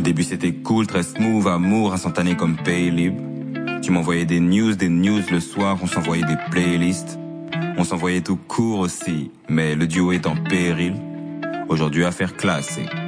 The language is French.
début c'était cool, très smooth, amour instantané comme Pay Libre. Tu m'envoyais des news le soir, on s'envoyait des playlists. On s'envoyait tout court aussi, mais le duo est en péril. Aujourd'hui affaire classée.